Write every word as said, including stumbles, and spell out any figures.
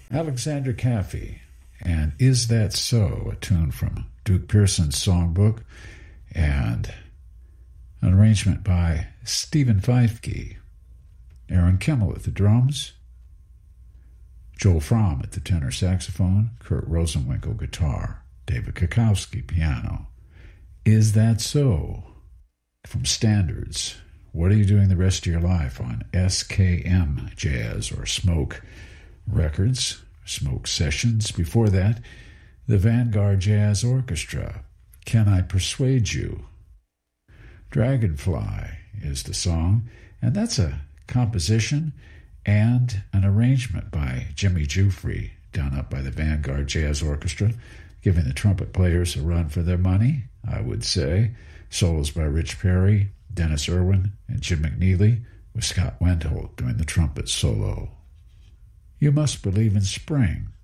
Alexander Caffey, and Is That So, a tune from Duke Pearson's songbook, and an arrangement by Stephen Feifke. Aaron Kimmel at the drums, Joel Fromm at the tenor saxophone, Kurt Rosenwinkel guitar, David Kukowski piano. Is That So? From Standards. What are you doing the rest of your life on S K M Jazz or Smoke Records, Smoke Sessions? Before that, the Vanguard Jazz Orchestra. Can I Persuade You? Dragonfly is the song, and that's a composition and an arrangement by Jimmy Giuffre, done up by the Vanguard Jazz Orchestra, giving the trumpet players a run for their money, I would say. Solos by Rich Perry, Dennis Irwin, and Jim McNeely, with Scott Wendell doing the trumpet solo. You Must Believe in Spring